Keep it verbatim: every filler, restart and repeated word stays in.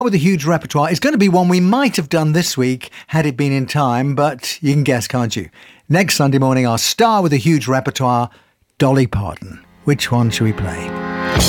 With a huge repertoire, it's going to be one we might have done this week had it been in time, but you can guess, can't you? Next Sunday morning, our star with a huge repertoire, Dolly Parton. Which one shall we play?